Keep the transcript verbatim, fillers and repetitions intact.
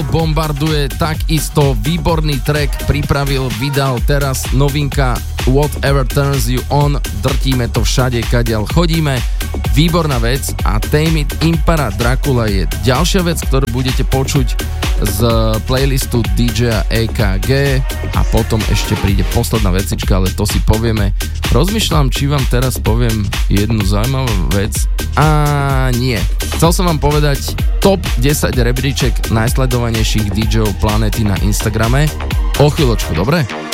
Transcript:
bombarduje, takisto výborný track pripravil, vydal teraz novinka Whatever Turns You On, drtíme to všade, kadiaľ chodíme, výborná vec a Tame It Impera Dracula je ďalšia vec, ktorú budete počuť z playlistu dý džeja é ká gé a potom ešte príde posledná vecička, ale to si povieme. Rozmýšľam, či vám teraz poviem jednu zaujímavú vec. A nie. Chcel som vám povedať top desať rebríček najsledovanejších dí džejov planety na Instagrame. O chvíľočku, dobre?